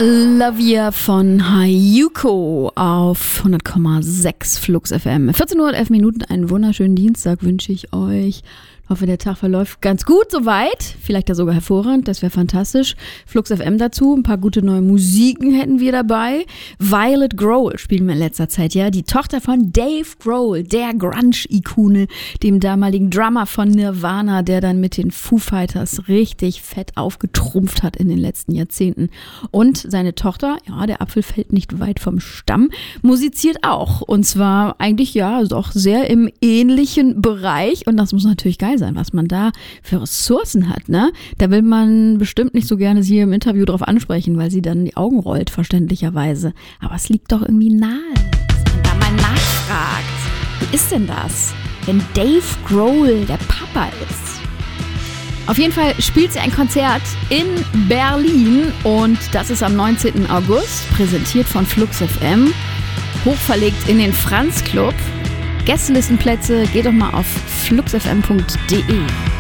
Lavia von Hayuko auf 100,6 Flux FM. 14 Uhr und 11 Minuten, einen wunderschönen Dienstag wünsche ich euch. Ich hoffe, der Tag verläuft ganz gut soweit. Vielleicht ja sogar hervorragend, das wäre fantastisch. Flux FM dazu, ein paar gute neue Musiken hätten wir dabei. Violet Grohl spielen wir in letzter Zeit, ja. Die Tochter von Dave Grohl, der Grunge-Ikone, dem damaligen Drummer von Nirvana, der dann mit den Foo Fighters richtig fett aufgetrumpft hat in den letzten Jahrzehnten. Und seine Tochter, ja, der Apfel fällt nicht weit vom Stamm, musiziert auch. Und zwar eigentlich, ja, doch sehr im ähnlichen Bereich. Und das muss natürlich geil sein, was man da für Ressourcen hat, ne? Da will man bestimmt nicht so gerne sie hier im Interview drauf ansprechen, weil sie dann die Augen rollt, verständlicherweise. Aber es liegt doch irgendwie nahe, dass man da mal nachfragt. Wie ist denn das, wenn Dave Grohl der Papa ist? Auf jeden Fall spielt sie ein Konzert in Berlin und das ist am 19. August, präsentiert von Flux FM, hochverlegt in den Franz Club. Gästelistenplätze, geht doch mal auf fluxfm.de.